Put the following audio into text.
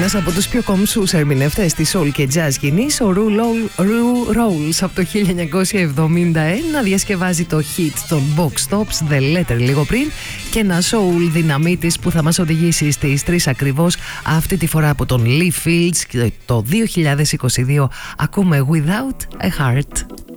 Ένας από τους πιο κομψούς ερμηνευτές της soul και jazz σκηνής, ο Rue Rawls, από το 1971 διασκευάζει το hit των Box Tops, The Letter, λίγο πριν, και ένα soul δυναμίτης που θα μας οδηγήσει στις 3 ακριβώς, αυτή τη φορά από τον Lee Fields. Το 2022 ακούμε Without a Heart.